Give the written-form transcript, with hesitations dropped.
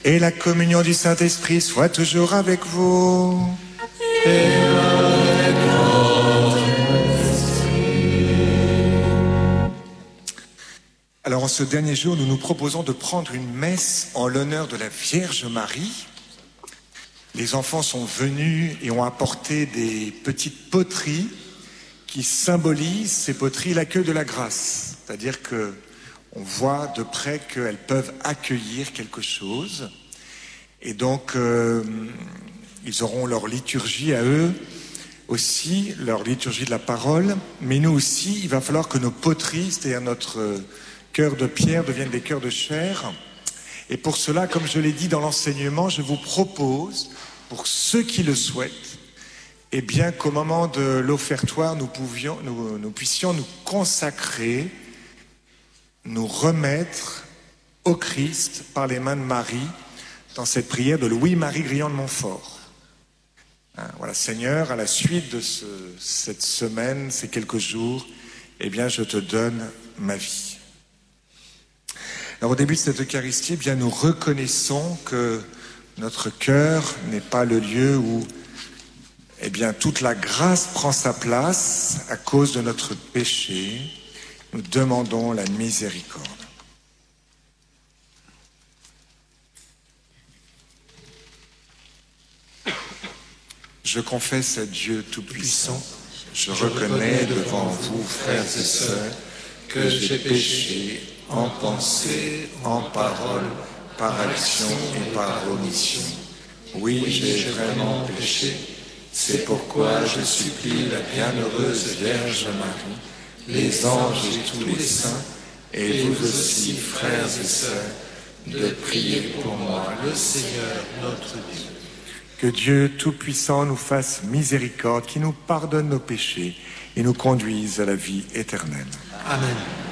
et la communion du Saint-Esprit soit toujours avec vous. Et avec votre Alors en ce dernier jour, nous nous proposons de prendre une messe en l'honneur de la Vierge Marie. Les enfants sont venus et ont apporté des petites poteries qui symbolisent, ces poteries, l'accueil de la grâce. C'est-à-dire que on voit de près qu'elles peuvent accueillir quelque chose. Et donc, ils auront leur liturgie à eux aussi, leur liturgie de la parole. Mais nous aussi, il va falloir que nos poteries, c'est-à-dire notre cœur de pierre, deviennent des cœurs de chair. Et pour cela, comme je l'ai dit dans l'enseignement, je vous propose, pour ceux qui le souhaitent, eh bien qu'au moment de l'offertoire, nous puissions nous consacrer, nous remettre au Christ par les mains de Marie dans cette prière de Louis-Marie Grillon de Montfort. Voilà, Seigneur, à la suite de cette semaine, ces quelques jours, eh bien, je te donne ma vie. Alors, au début de cette Eucharistie, eh bien, nous reconnaissons que notre cœur n'est pas le lieu où, eh bien, toute la grâce prend sa place à cause de notre péché. Nous demandons la miséricorde. Je confesse à Dieu Tout-Puissant, je reconnais devant vous, frères et sœurs, que j'ai péché en pensée, en parole, par action et par omission. Oui, j'ai vraiment péché. C'est pourquoi je supplie la bienheureuse Vierge Marie, les anges et tous les saints, et vous aussi, frères et sœurs, de prier pour moi, le Seigneur notre Dieu. Que Dieu Tout-Puissant nous fasse miséricorde, qui nous pardonne nos péchés et nous conduise à la vie éternelle. Amen.